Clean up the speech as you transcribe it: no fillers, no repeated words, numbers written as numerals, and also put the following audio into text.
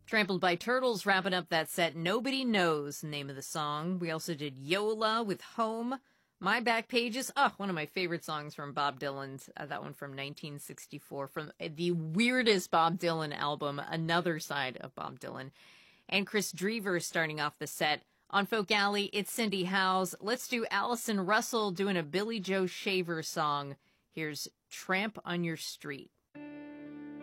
Trampled by Turtles wrapping up that set. Nobody Knows, the name of the song. We also did Yola with Home. My Back Pages. Oh, one of my favorite songs from Bob Dylan's. That one from 1964 from the weirdest Bob Dylan album, Another Side of Bob Dylan. And Chris Drever starting off the set. On Folk Alley, it's Cindy Howes. Let's do Allison Russell doing a Billy Joe Shaver song. Here's Tramp on Your Street.